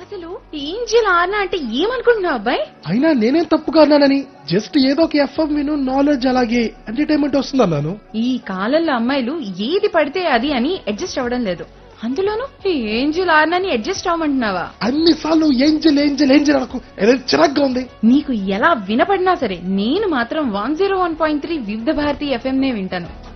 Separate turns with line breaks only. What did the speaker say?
అసలు ఏంజెల్ ఆర్నా అంటే ఏమనుకుంటున్నావు అబ్బాయి?
అయినా నేనేం తప్పుగా అన్నానని? జస్ట్ ఏదో ఒక ఎఫ్ఎం విను, నాలెడ్జ్ అలాగే ఎంటర్టైన్మెంట్ వస్తుందన్నాను.
ఈ కాలంలో అమ్మాయిలు ఏది పడితే అది అని అడ్జస్ట్ అవ్వడం లేదు. అందులోనూ ఈ ఏంజెల్ ఆర్నాని అడ్జస్ట్ అవ్వమంటున్నావా?
అన్నిసార్లు ఏంజెల్ ఏంజెల్ ఏంజెల్ అనకు, ఏదో చిరాగ్గా ఉంది.
నీకు ఎలా వినపడినా సరే నేను మాత్రం 101.3 వివిధ భారతి ఎఫ్ఎం నే వింటాను.